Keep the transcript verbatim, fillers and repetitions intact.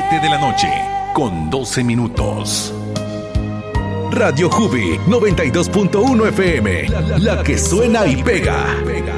siete de la noche, con doce minutos. Radio Jubi noventa y dos punto uno F M, la que suena y pega.